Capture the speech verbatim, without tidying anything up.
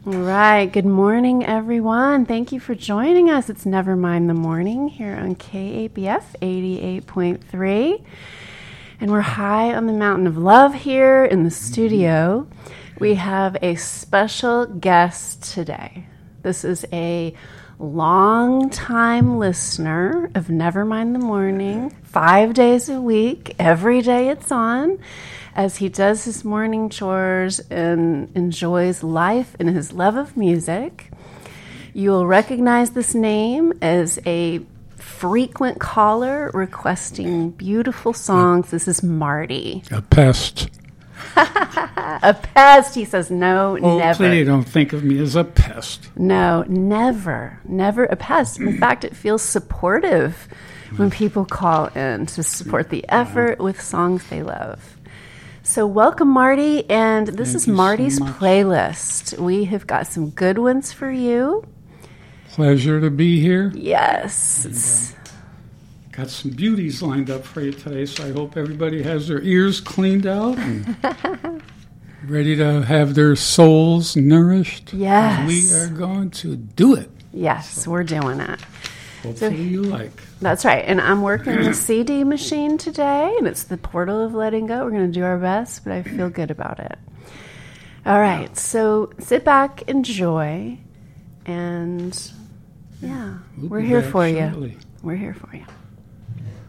All right. Good morning, everyone. Thank you for joining us. It's Nevermind the Morning here on K A B F eighty-eight point three. And we're high on the mountain of love here in the studio. We have a special guest today. This is a long-time listener of Nevermind the Morning, five days a week, every day it's on, as he does his morning chores and enjoys life and his love of music. You will recognize this name as a frequent caller requesting beautiful songs. This is Marty. A pest. A pest. He says, no, oh, never. Please don't think of me as a pest. No, never. Never a pest. In fact, it feels supportive when people call in to support the effort with songs they love. So welcome, Marty, and this Thank is you Marty's so much. playlist. We have got some good ones for you. Pleasure to be here. Yes. And, uh, got some beauties lined up for you today, so I hope everybody has their ears cleaned out and ready to have their souls nourished. Yes. We are going to do it. Yes, so, we're doing it. Hopefully So, you like. That's right. And I'm working the C D machine today, and it's the portal of letting go. We're going to do our best, but I feel good about it. All right. So sit back, enjoy, and yeah, We'll we're be here back for shortly. you. We're here for you.